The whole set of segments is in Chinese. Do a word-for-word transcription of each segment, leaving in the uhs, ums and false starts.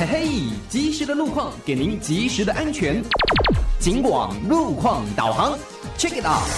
嘿嘿，及时的路况给您及时的安全。警广路况导航 ，check it out。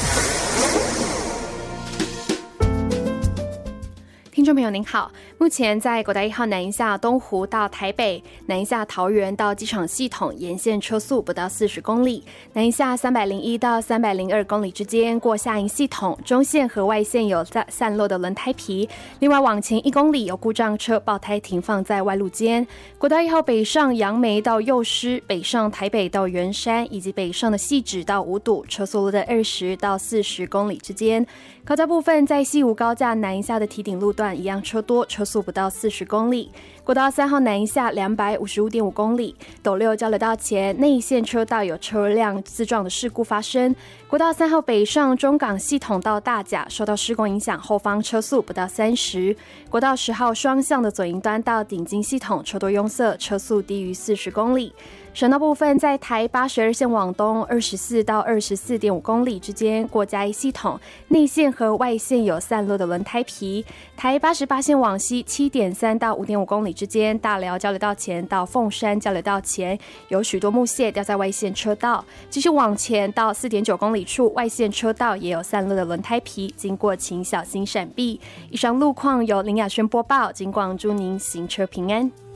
听众朋友您好，目前在国道一号南一下东湖到台北、南一下桃园到机场系统沿线车速不到四十公里，南一下三百零一到三百零二公里之间过下营系统，中线和外线有散落的轮胎皮。另外往前一公里有故障车爆胎停放在外路间。国道一号北上杨梅到幼师，北上台北到圆山，以及北上的汐止到五堵，车速落在二十到四十公里之间。高架部分在西吴高架南一下的堤顶路段一样车多，车速不到四十公里。国道三号南一下两百五十五点五公里，斗六交流道前内线车道有车辆自撞的事故发生。国道三号北上中港系统到大甲受到施工影响，后方车速不到三十。国道十号双向的左营端到顶金系统车多拥塞，车速低于四十公里。省道部分在台八十二线往东二十四到二十四点五公里之间过嘉义系统，内线和外线有散落的轮胎皮。台八十八线往西七点三到五点五公里之间，大寮交流道前到凤山交流道前有许多木屑掉在外线车道。继续往前到四点九公里处，外线车道也有散落的轮胎皮，经过请小心闪避。以上路况由林雅轩播报，警广祝您行车平安。